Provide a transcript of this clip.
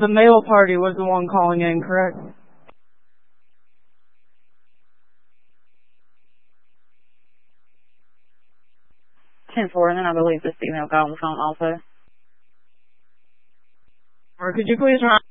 The male party was the one calling in, correct? 10-4, and then I believe this female got on the phone also. Or could you please run